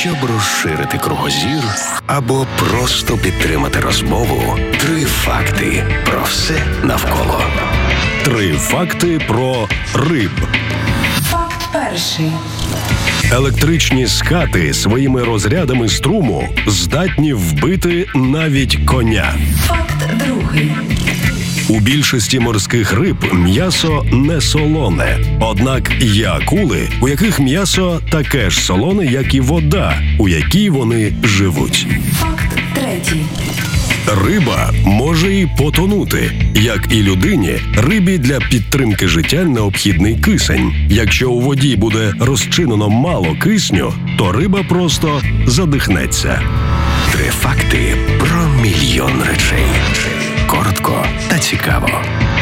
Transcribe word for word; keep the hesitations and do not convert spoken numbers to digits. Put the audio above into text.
Щоб розширити кругозір або просто підтримати розмову, три факти про все навколо. Три факти про риб. Факт перший. Електричні скати своїми розрядами струму здатні вбити навіть коня. Факт другий. У більшості морських риб м'ясо не солоне. Однак є акули, у яких м'ясо таке ж солоне, як і вода, у якій вони живуть. Факт третій. Риба може і потонути. Як і людині, рибі для підтримки життя необхідний кисень. Якщо у воді буде розчинено мало кисню, то риба просто задихнеться. Три факти про мільйон речей. Коротко та цікаво.